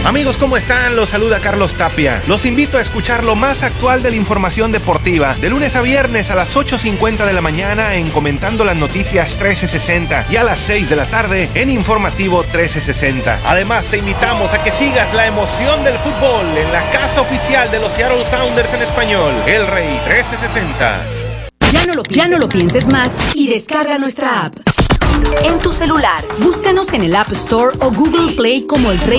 Amigos, ¿cómo están? Los saluda Carlos Tapia. Los invito a escuchar lo más actual de la información deportiva de lunes a viernes a las 8:50 de la mañana en Comentando las Noticias 1360 y a las 6 de la tarde en Informativo 1360. Además, te invitamos a que sigas la emoción del fútbol en la casa oficial de los Seattle Sounders en español, El Rey 1360. Ya no lo pienses más y descarga nuestra app. En tu celular, búscanos en el App Store o Google Play como El Rey